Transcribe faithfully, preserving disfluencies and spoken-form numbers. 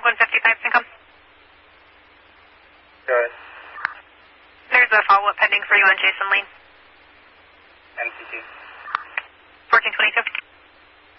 one fifty-five, Syncom. Good. There's a follow-up pending for you on Jason Lee. M C T.